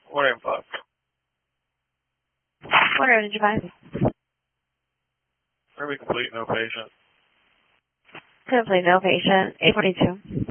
185. What order did you buy? Are we complete? No patient. Complete, no patient. 842.